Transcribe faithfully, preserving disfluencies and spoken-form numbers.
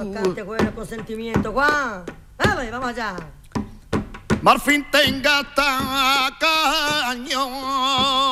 Cante, bueno, con sentimiento, Juan. Vamos, vamos allá. Marfín tenga tacaño.